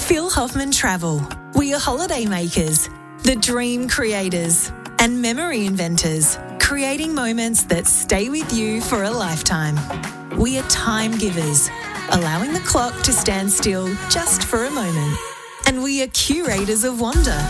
Phil Hoffman Travel. We are holiday makers, the dream creators, and memory inventors, creating moments that stay with you for a lifetime. We are time givers, allowing the clock to stand still just for a moment. And we are curators of wonder,